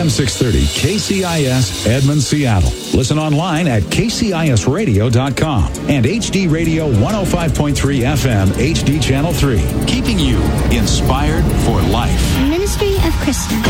AM 630 KCIS Edmond, Seattle. Listen online at kcisradio.com and HD Radio 105.3 FM HD Channel 3. Keeping you inspired for life. Ministry of Krista.